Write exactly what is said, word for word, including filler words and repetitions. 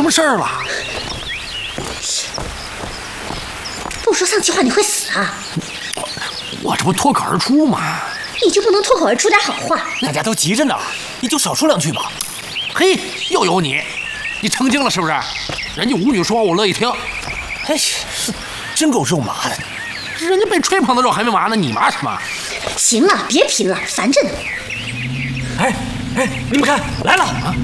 什么事儿了？ 不说丧气话你会死啊！ 我我这不脱口而出吗？ 你就不能脱口而出点好话？ 大家都急着呢，你就少说两句吧。 嘿，又有你，你成精了是不是？人家舞女说我乐意听。 哎，真够肉麻的。 人家被吹捧的肉还没麻呢，你麻什么？ 行了，别贫了，烦着呢。 哎哎，你们看，来了！啊